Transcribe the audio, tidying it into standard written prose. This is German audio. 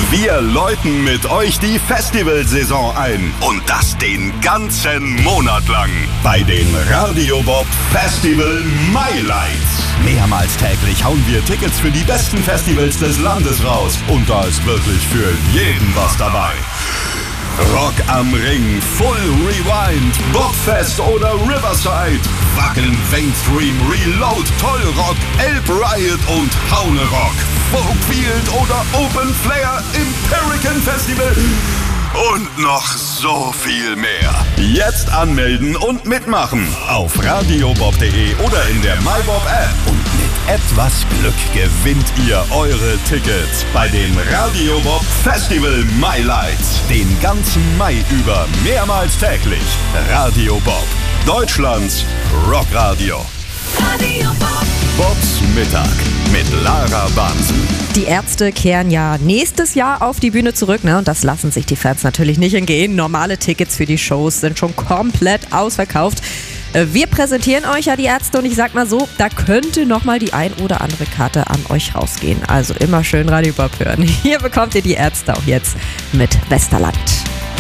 Wir läuten mit euch die Festivalsaison ein. Und das den ganzen Monat lang. Bei den Radio Bob Festival Highlights. Mehrmals täglich hauen wir Tickets für die besten Festivals des Landes raus. Und da ist wirklich für jeden was dabei. Rock am Ring, Full Rewind, Bobfest oder Riverside, Wacken, Mainstream, Reload, Tollrock, Elb Riot und Haune Rock, Folkfield oder Open Flair im Pelican Festival und noch so viel mehr. Jetzt anmelden und mitmachen auf radiobob.de oder in der MyBob-App. Und mit etwas Glück gewinnt ihr eure Tickets bei den Radio Bob Festival Highlights. Den ganzen Mai über, mehrmals täglich. Radio Bob, Deutschlands Rockradio. Radio Bob. Bobs Mittag mit Lara Bansen. Die Ärzte kehren ja nächstes Jahr auf die Bühne zurück, ne? Und das lassen sich die Fans natürlich nicht entgehen. Normale Tickets für die Shows sind schon komplett ausverkauft. Wir präsentieren euch ja die Ärzte und ich sag mal so, da könnte nochmal die ein oder andere Karte an euch rausgehen. Also immer schön Radio Bob hören. Hier bekommt ihr die Ärzte auch jetzt mit Westerland.